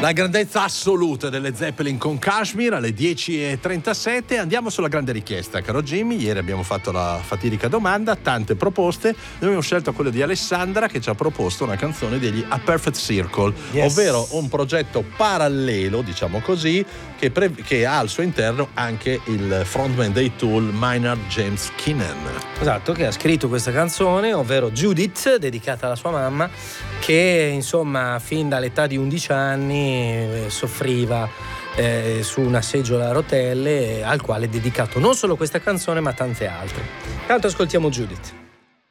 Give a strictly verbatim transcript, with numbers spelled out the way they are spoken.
La grandezza assoluta delle Zeppelin con Kashmir alle dieci e trentasette. Andiamo sulla grande richiesta, caro Jimmy. Ieri abbiamo fatto la fatidica domanda, tante proposte. Noi abbiamo scelto quello di Alessandra, che ci ha proposto una canzone degli A Perfect Circle, yes. ovvero un progetto parallelo, diciamo così, che, pre- che ha al suo interno anche il frontman dei Tool, Maynard James Keenan. Esatto, che ha scritto questa canzone, ovvero Judith, dedicata alla sua mamma, che insomma fin dall'età di undici anni eh, soffriva eh, su una seggiola a rotelle, eh, al quale è dedicato non solo questa canzone ma tante altre. Tanto ascoltiamo Judith.